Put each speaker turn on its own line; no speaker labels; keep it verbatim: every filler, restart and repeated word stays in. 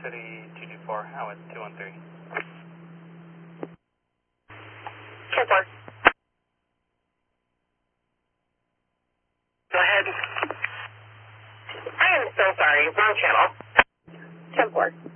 City two two four, how is two one three?
ten four. Go ahead. I am so sorry, wrong channel. ten four.